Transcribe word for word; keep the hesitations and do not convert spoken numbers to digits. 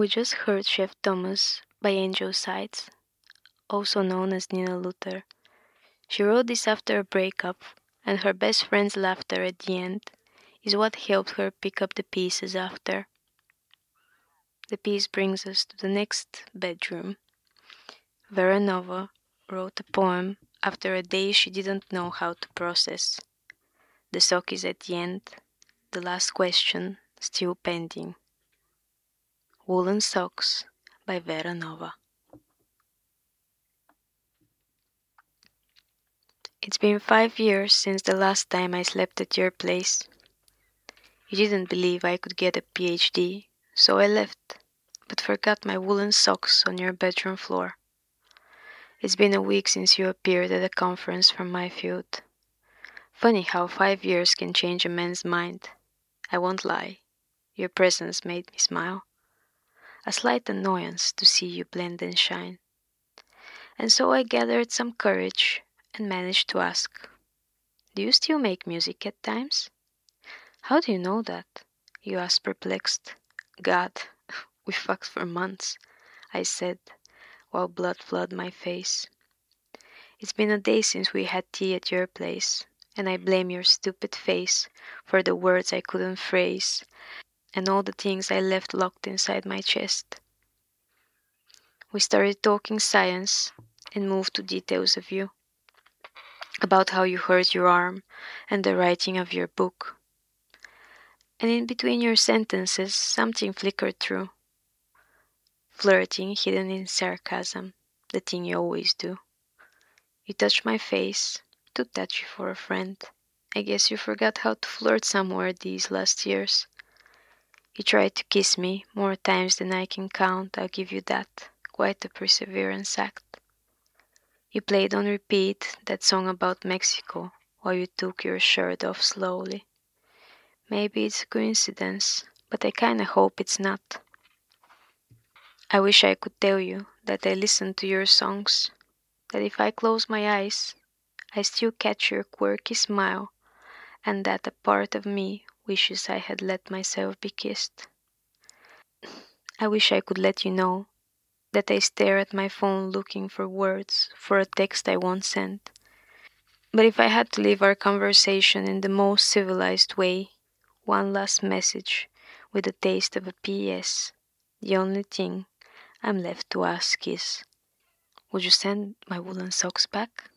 We just heard Chef Thomas by Angel Sides, also known as Nina Luther. She wrote this after a breakup, and her best friend's laughter at the end is what helped her pick up the pieces after. The piece brings us to the next bedroom. Vera Nova wrote a poem after a day she didn't know how to process. The sock is at the end, the last question still pending. Woolen Socks by Vera Nova. It's been five years since the last time I slept at your place. You didn't believe I could get a PhD, so I left, but forgot my woolen socks on your bedroom floor. It's been a week since you appeared at a conference from my field. Funny how five years can change a man's mind. I won't lie, your presence made me smile. A slight annoyance to see you blend and shine. And so I gathered some courage and managed to ask, do you still make music at times? How do you know that? You asked perplexed. God, we fucked for months, I said, while blood flooded my face. It's been a day since we had tea at your place, and I blame your stupid face for the words I couldn't phrase and all the things I left locked inside my chest. We started talking science and moved to details of you, about how you hurt your arm and the writing of your book. And in between your sentences, something flickered through. Flirting hidden in sarcasm, the thing you always do. You touched my face, too touchy for a friend. I guess you forgot how to flirt somewhere these last years. You tried to kiss me more times than I can count, I'll give you that. Quite a perseverance act. You played on repeat that song about Mexico while you took your shirt off slowly. Maybe it's a coincidence, but I kinda hope it's not. I wish I could tell you that I listen to your songs, that if I close my eyes, I still catch your quirky smile, and that a part of me wishes I had let myself be kissed. I wish I could let you know that I stare at my phone looking for words for a text I won't send. But if I had to leave our conversation in the most civilized way, one last message with a taste of a P S, the only thing I'm left to ask is, would you send my woolen socks back?